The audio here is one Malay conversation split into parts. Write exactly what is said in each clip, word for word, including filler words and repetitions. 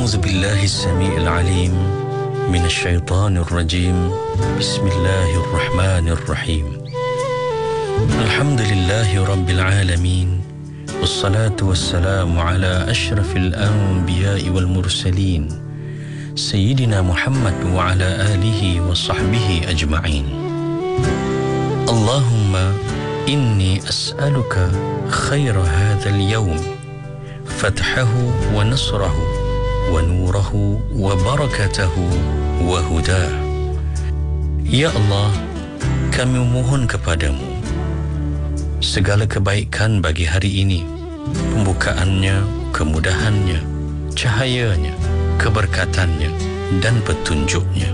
أعوذ بالله السميع العليم من الشيطان الرجيم. بسم الله الرحمن الرحيم. الحمد لله رب العالمين، والصلاة والسلام على أشرف الأنبياء والمرسلين سيدنا محمد وعلى آله وصحبه أجمعين. اللهم إني أسألك خير هذا اليوم، فتحه ونصره ونوره وبركته وهداه. Ya Allah, kami memohon kepadamu segala kebaikan bagi hari ini, pembukaannya, kemudahannya, cahayanya, keberkatannya dan petunjuknya.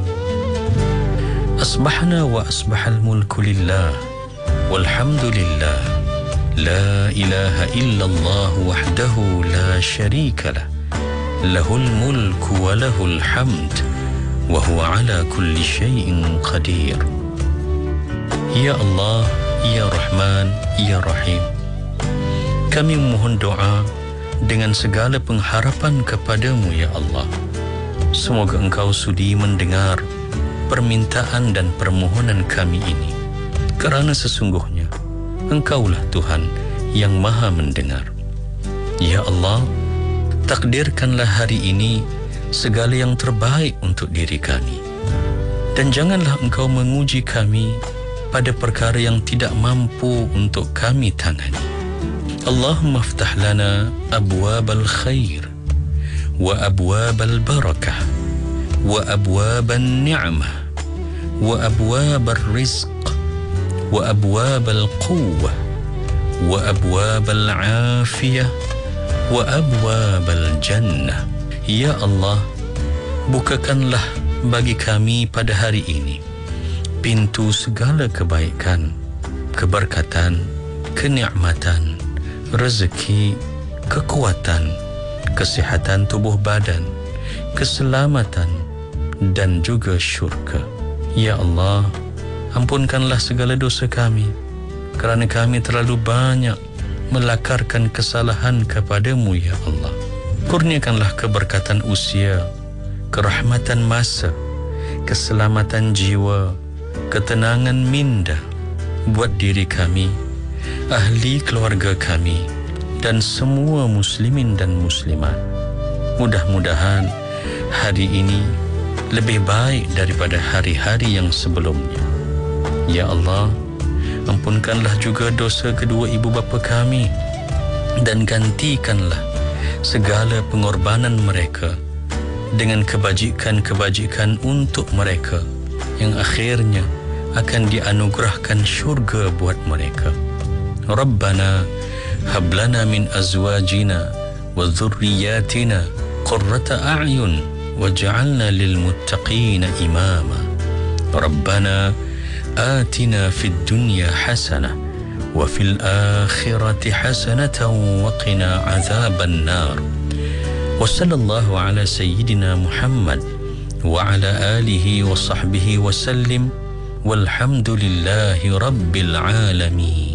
Asbahna wa asbahal mulku lillah walhamdulillah, la ilaha illallah wahdahu la syarika lah, lahul mulku wa lahul hamd wa huwa ala kulli syai'in qadir. Ya Allah, Ya Rahman, Ya Rahim, kami memohon doa dengan segala pengharapan kepadamu ya Allah. Semoga Engkau sudi mendengar permintaan dan permohonan kami ini, kerana sesungguhnya Engkaulah Tuhan yang maha mendengar. Ya Allah, takdirkanlah hari ini segala yang terbaik untuk diri kami, dan janganlah Engkau menguji kami pada perkara yang tidak mampu untuk kami tangani. Allahumma aftah lana abwabal khair wa abwabal barakah wa abwabal ni'mah wa abwabal rizq wa abwabal quwwah wa abwabal afiyah wa abwabal jannah. Ya Allah, bukakanlah bagi kami pada hari ini pintu segala kebaikan, keberkatan, kenikmatan, rezeki, kekuatan, kesihatan tubuh badan, keselamatan dan juga syurga. Ya Allah, ampunkanlah segala dosa kami, kerana kami terlalu banyak melakarkan kesalahan kepadamu ya Allah. Kurniakanlah keberkatan usia, kerahmatan masa, keselamatan jiwa, ketenangan minda buat diri kami, ahli keluarga kami dan semua muslimin dan muslimat. Mudah-mudahan hari ini lebih baik daripada hari-hari yang sebelumnya. Ya Allah, ampunkanlah juga dosa kedua ibu bapa kami, dan gantikanlah segala pengorbanan mereka dengan kebajikan-kebajikan untuk mereka yang akhirnya akan dianugerahkan syurga buat mereka. Rabbana hablana min azwajina wa dhurriyyatina qurrata a'yun waj'alna lil muttaqina imama. Rabbana آتنا في الدنيا حسنة وفي الآخرة حسنة وقنا عذاب النار. وصلى الله على سيدنا محمد وعلى آله وصحبه وسلم، والحمد لله رب العالمين.